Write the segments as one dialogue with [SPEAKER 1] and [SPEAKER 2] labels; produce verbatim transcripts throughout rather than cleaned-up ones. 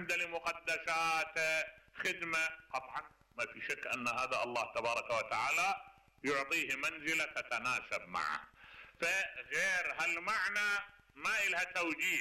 [SPEAKER 1] عنده لمقدساته خدمة، قطعا ما في شك أن هذا الله تبارك وتعالى يعطيه منزلة تتناسب معه. فغير هالمعنى ما إلها توجيه،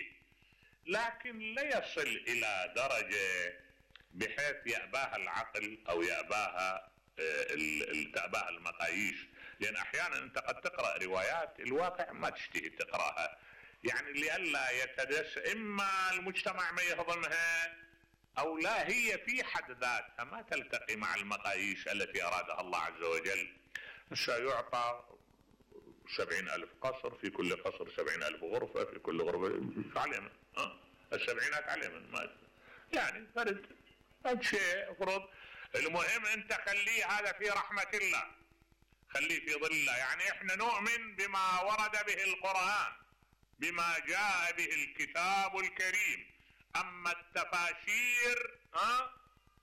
[SPEAKER 1] لكن لا يصل إلى درجة بحيث يأباها العقل أو يأباها تأباها المقاييس، لأن أحيانا أنت قد تقرأ روايات الواقع ما تشتهي تقرأها، يعني لئلا يتدس إما المجتمع ما يهضمها أو لا هي في حد ذاتها ما تلتقي مع المقاييس التي أرادها الله عز وجل. سيعطى سبعين ألف قصر، في كل قصر سبعين ألف غرفة، في كل غرفة تعلم أه؟ السبعينات علم ما يعني فرد هذا شيء فرض. المهم أنت خليه هذا في رحمة الله، خليه في ظل الله. يعني احنا نؤمن بما ورد به القرآن، بما جاء به الكتاب الكريم. أما التفاسير أه؟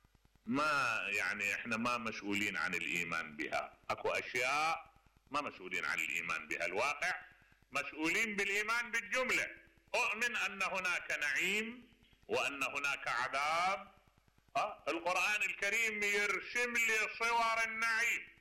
[SPEAKER 1] ما يعني احنا ما مسؤولين عن الإيمان بها، أكو أشياء ما مسؤولين عن الإيمان بها، الواقع مسؤولين بالإيمان بالجملة. أؤمن أن هناك نعيم وأن هناك عذاب. أه؟ القرآن الكريم يرسم لي صور النعيم،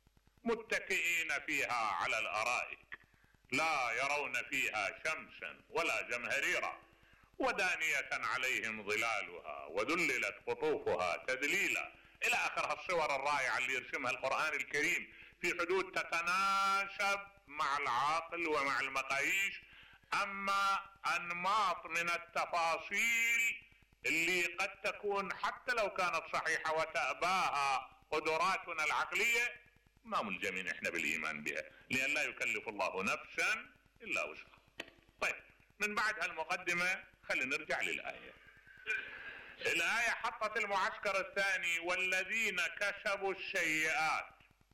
[SPEAKER 1] متكئين فيها على الأرائك لا يرون فيها شمسا ولا زمهريرا ودانية عليهم ظلالها وذللت قطوفها تذليلا، إلى آخر الصور الرائعة اللي يرسمها القرآن الكريم في حدود تتناسب مع العقل ومع المقاييس. أما أنماط من التفاصيل اللي قد تكون حتى لو كانت صحيحة وتأباها قدراتنا العقلية ما ملزمين احنا بالإيمان بها، لأن لا يكلف الله نفسا إلا وسعها. طيب، من بعد هالمقدمة خلينا نرجع للآية. الآية حطت المعسكر الثاني والذين كسبوا السيئات.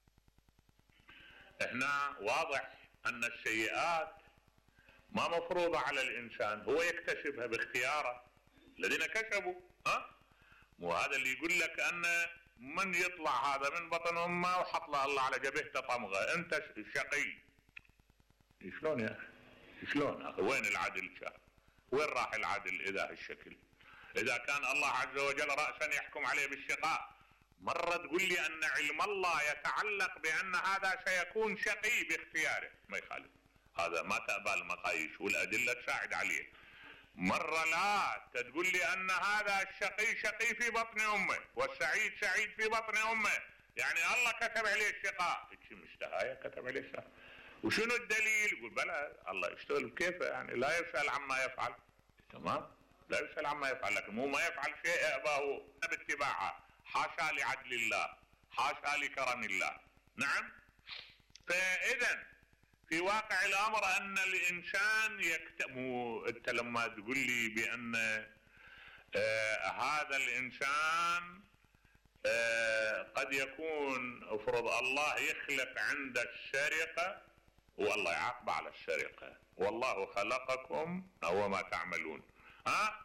[SPEAKER 1] احنا واضح أن السيئات ما مفروضة على الإنسان، هو يكتسبها باختياره. الذين كسبوا ها مو هذا اللي يقول لك أن من يطلع هذا من بطن أمه وحط له الله على جبهته طمغة أنت شقي. شلون يا أخي؟ شلون أخي؟ وين العدل شاف؟ وين راح العدل إذا هالشكل؟ إذا كان الله عز وجل رأسا يحكم عليه بالشقاء، مرة تقول لي أن علم الله يتعلق بأن هذا سيكون شقي باختياره، ما يخالف، هذا ما تأبى المقاييس والأدلة تساعد عليه. مرة لا تقول لي أن هذا الشقي شقي في بطن أمه والسعيد سعيد في بطن أمه، يعني الله كتب عليه الشقاء. مش تهاية كتب عليه الشقاء. وشنو الدليل؟ يقول بلى الله يشتغل كيف، يعني لا يسأل عما يفعل. تمام، لا يسأل عما يفعل، لكن مو ما يفعل شيء أباه باتباعه، حاشا لعدل الله، حاشا لكرم الله. نعم. فإذا في واقع الأمر أن الإنسان يكتمو. أنت لما تقول لي بأن آه هذا الإنسان آه قد يكون افرض الله يخلق عند السرقة والله يعاقب على السرقة، والله خلقكم وما تعملون. ها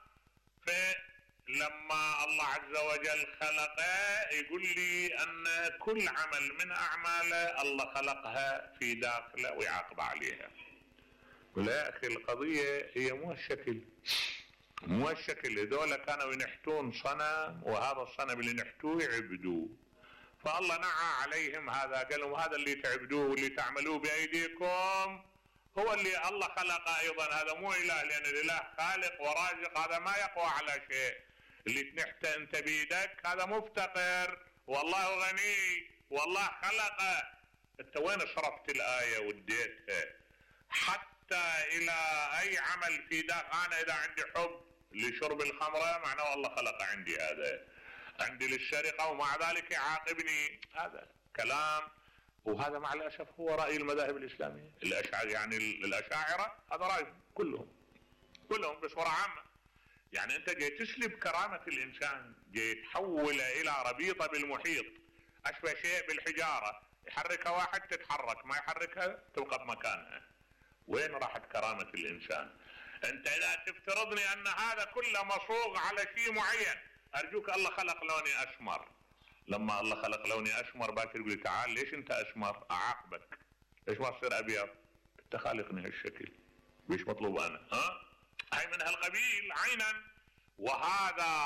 [SPEAKER 1] فلما الله عز وجل خلقه يقول لي أن كل عمل من أعماله الله خلقها في داخله ويعاقب عليها. ولا أخي القضية هي مو الشكل، مو الشكل. هذول كانوا ينحتون صنم وهذا الصنم اللي نحتوه يعبدوه، فالله نعى عليهم هذا، قال لهم هذا اللي تعبدوه واللي تعملوه بأيديكم هو اللي الله خلقه أيضا. هذا مو إله، لأن الإله خالق ورازق، هذا ما يقوى على شيء. اللي تنحته أنت بيدك هذا مفتقر، والله غني والله خلقه. أنت وين صرفت الآية وديتها حتى إلى أي عمل في داخل؟ أنا إذا عندي حب لشرب الخمرة معناه الله خلق عندي هذا، عندي للسرقة ومع ذلك يعاقبني. هذا كلام، وهذا مع الأسف هو رأي المذاهب الإسلامية. الأشاعرة يعني الأشاعرة هذا رأيهم كلهم كلهم بصورة عامة. يعني أنت جاي تسلب كرامة الإنسان، جاي تحوله إلى ربيطة بالمحيط، أشبه شيء بالحجارة، يحركها واحد تتحرك، ما يحركها تبقى بمكانها. وين راحت كرامة الإنسان؟ أنت إذا تفترضني أن هذا كله مصوغ على شيء معين، أرجوك الله خلق لوني أسمر. لما الله خلق لوني أسمر باكر يقول تعال ليش أنت أسمر؟ أعاقبك. ليش ما تصير أبيض؟ أنت خالقني هالشكل، ليش مطلوب أنا؟ ها؟ هاي من هالقبيل عينا. وهذا